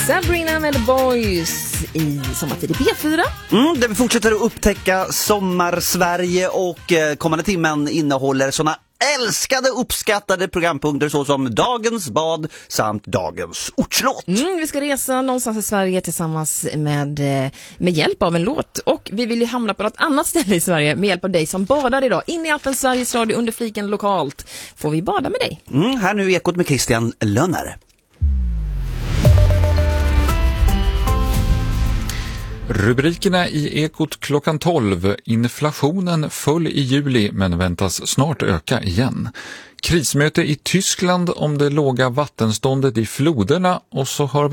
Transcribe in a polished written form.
Sabrina med The Boys i Sommartid i P4. Där vi fortsätter att upptäcka Sommarsverige och kommande timmen innehåller såna älskade, uppskattade programpunkter såsom Dagens bad samt Dagens ortslåt. Vi ska resa någonstans i Sverige tillsammans med hjälp av en låt. Och vi vill ju hamna på något annat ställe i Sverige med hjälp av dig som badar idag. In i appen Sveriges Radio under fliken lokalt får vi bada med dig. Här nu Ekot med Christian Lönner. Rubrikerna i Ekot klockan 12. Inflationen föll i juli men väntas snart öka igen. Krismöte i Tyskland om det låga vattenståndet i floderna och så har